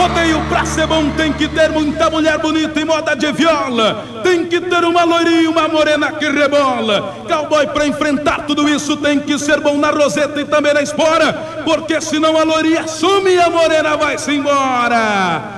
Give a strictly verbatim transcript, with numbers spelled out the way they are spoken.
Rodeio pra ser bom tem que ter muita mulher bonita e moda de viola. Tem que ter uma loirinha, uma morena que rebola. Cowboy pra enfrentar tudo isso tem que ser bom na roseta e também na espora, porque senão a loirinha some e a morena vai-se embora.